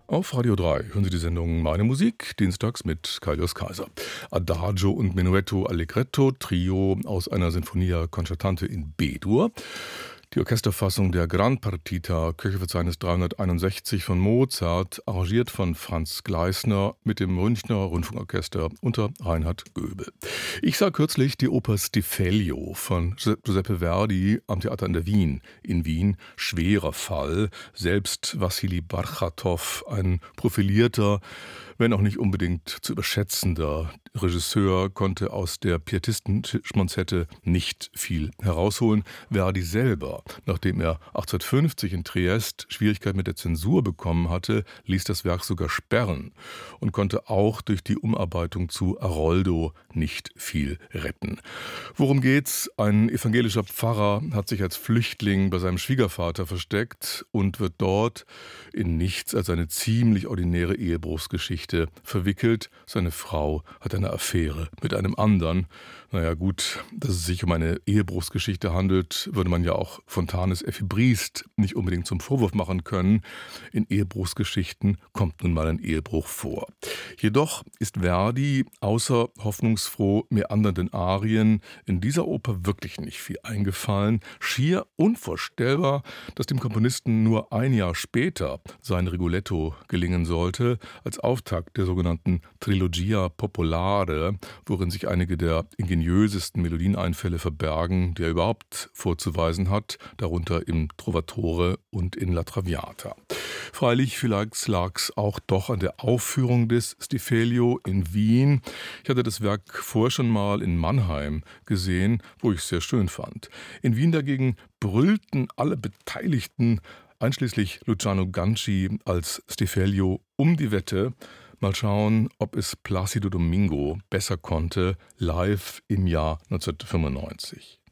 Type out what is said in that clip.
Auf Radio 3 hören Sie die Sendung Meine Musik, dienstags mit Kaius Kaiser. Adagio und Menuetto Allegretto, Trio aus einer Sinfonia Concertante in B-Dur. Die Orchesterfassung der Gran Partita, Kirchenverzeichnis 361 von Mozart, arrangiert von Franz Gleisner mit dem Münchner Rundfunkorchester unter Reinhard Göbel. Ich sah kürzlich die Oper Stiffelio von Giuseppe Verdi am Theater in der Wien. In Wien schwerer Fall. Selbst Wassili Barchatow, ein profilierter, wenn auch nicht unbedingt zu überschätzender Regisseur, konnte aus der Pietistenschmonzette nicht viel herausholen. Verdi selber, nachdem er 1850 in Triest Schwierigkeiten mit der Zensur bekommen hatte, ließ das Werk sogar sperren und konnte auch durch die Umarbeitung zu Aroldo nicht viel retten. Worum geht's? Ein evangelischer Pfarrer hat sich als Flüchtling bei seinem Schwiegervater versteckt und wird dort in nichts als eine ziemlich ordinäre Ehebruchsgeschichte verwickelt. Seine Frau hat eine Affäre mit einem anderen. Naja gut, dass es sich um eine Ehebruchsgeschichte handelt, würde man ja auch Fontanes Effi Briest nicht unbedingt zum Vorwurf machen können. In Ehebruchsgeschichten kommt nun mal ein Ehebruch vor. Jedoch ist Verdi außer hoffnungsfroh meandernden Arien in dieser Oper wirklich nicht viel eingefallen. Schier unvorstellbar, dass dem Komponisten nur ein Jahr später sein Rigoletto gelingen sollte, als Auftakt der sogenannten Trilogia Popolare, worin sich einige der ingeniösesten Melodieneinfälle verbergen, die er überhaupt vorzuweisen hat, darunter im Trovatore und in La Traviata. Freilich, vielleicht lag es auch doch an der Aufführung des Stiffelio in Wien. Ich hatte das Werk vorher schon mal in Mannheim gesehen, wo ich es sehr schön fand. In Wien dagegen brüllten alle Beteiligten, einschließlich Luciano Ganci als Stiffelio, um die Wette. Mal schauen, ob es Plácido Domingo besser konnte, live im Jahr 1995.